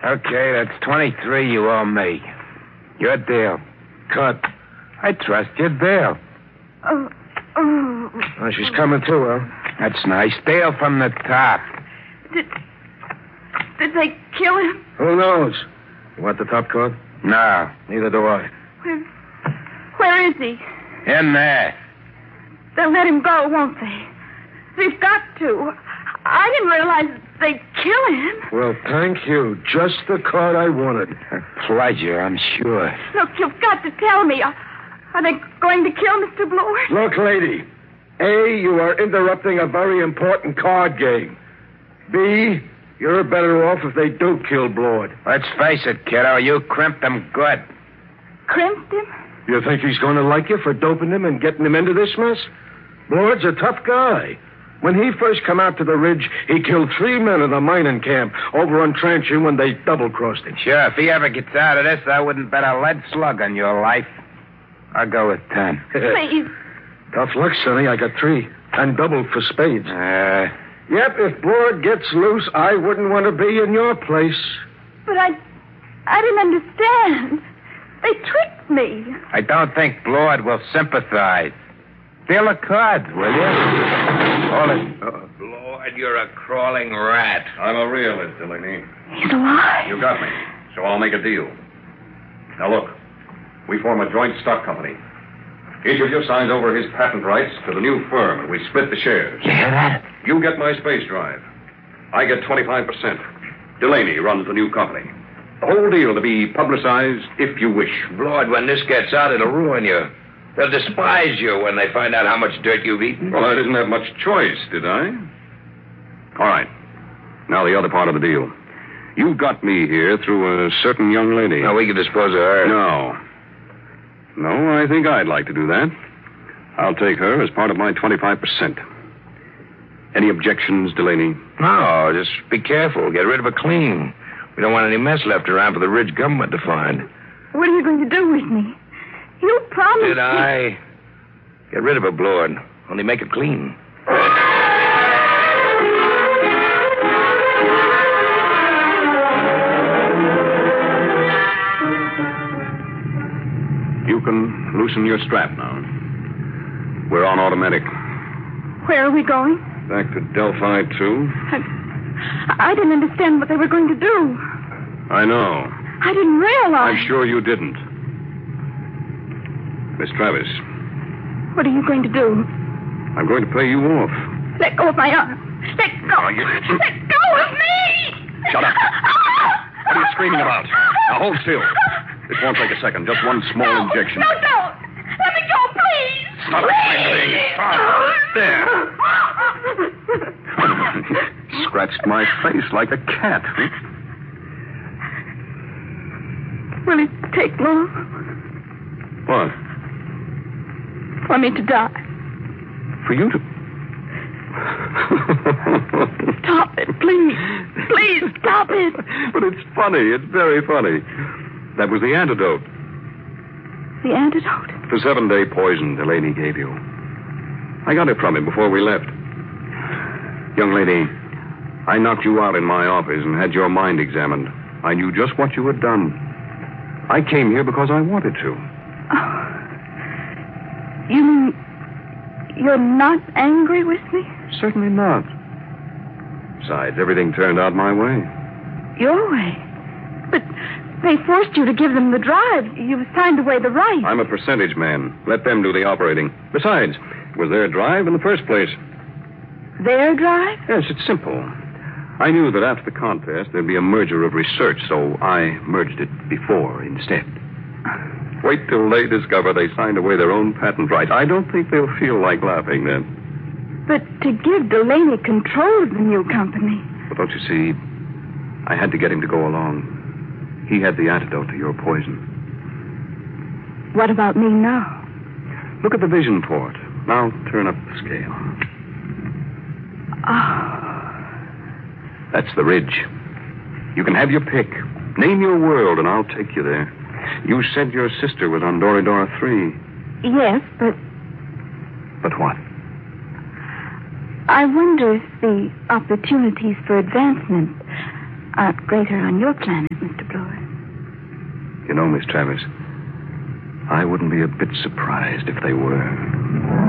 Okay, that's 23 you owe me. Your deal. Cut. I trust your deal. Oh. Oh, she's coming too, huh? That's nice. Deal from the top. Did they kill him? Who knows? You want the top card? No. Neither do I. Where is he? In there. They'll let him go, won't they? They've got to. I didn't realize they'd kill him. Well, thank you. Just the card I wanted. A pleasure, I'm sure. Look, you've got to tell me. Are they going to kill Mr. Blord? Look, lady. A, you are interrupting a very important card game. B, you're better off if they do kill Blord. Let's face it, kiddo. You crimped him good. Crimped him? You think he's going to like you for doping him and getting him into this mess? Blord's a tough guy. When he first come out to the ridge, he killed 3 men in the mining camp over on Tranching when they double-crossed him. Sure, if he ever gets out of this, I wouldn't bet a lead slug on your life. I'll go with 10. Please. Tough luck, Sonny. I got 3. And doubled for spades. Yep, if Blord gets loose, I wouldn't want to be in your place. But I didn't understand. They tricked me. I don't think Blord will sympathize. Deal the cards, will you? Hold it. Blord, you're a crawling rat. I'm a realist, Delaney. He's alive. You got me. So I'll make a deal. Now look, we form a joint stock company. Each of you signs over his patent rights to the new firm, and we split the shares. You hear that? You get my space drive. I get 25%. Delaney runs the new company. The whole deal to be publicized if you wish. Blord, when this gets out, it'll ruin you. They'll despise you when they find out how much dirt you've eaten. Well, I didn't have much choice, did I? All right. Now the other part of the deal. You got me here through a certain young lady. Now, we can dispose of her. No, I think I'd like to do that. I'll take her as part of my 25%. Any objections, Delaney? No, just be careful. Get rid of her clean. We don't want any mess left around for the Ridge government to find. What are you going to do with me? You promised Did I? Get rid of her, Blord. Only make her clean. You can loosen your strap now. We're on automatic. Where are we going? Back to Delphi 2. I didn't understand what they were going to do. I know. I didn't realize. I'm sure you didn't. Miss Travis. What are you going to do? I'm going to pay you off. Let go of my arm. Let go. Let go of me! Shut up. What are you screaming about? Now hold still. This won't take a second. Just one small injection. No, don't. Let me go, please. Stop screaming. There. Scratched my face like a cat. Will it take long? What? For me to die. For you to... Stop it, please. Please, stop it. But it's funny. It's very funny. That was the antidote. The antidote? The 7-day poison Delaney gave you. I got it from him before we left. Young lady, I knocked you out in my office and had your mind examined. I knew just what you had done. I came here because I wanted to. Oh. You mean you're not angry with me? Certainly not. Besides, everything turned out my way. Your way? But they forced you to give them the drive. You signed away the right. I'm a percentage man. Let them do the operating. Besides, it was their drive in the first place. Their drive? Yes, it's simple. I knew that after the contest, there'd be a merger of research, so I merged it before instead. Wait till they discover they signed away their own patent rights. I don't think they'll feel like laughing then. But to give Delaney control of the new company... But don't you see, I had to get him to go along. He had the antidote to your poison. What about me now? Look at the vision port. Now turn up the scale. Oh. That's the ridge. You can have your pick. Name your world, and I'll take you there. You said your sister was on Doridora 3. Yes, but... But what? I wonder if the opportunities for advancement aren't greater on your planet, Mr. Blower. You know, Miss Travis, I wouldn't be a bit surprised if they were.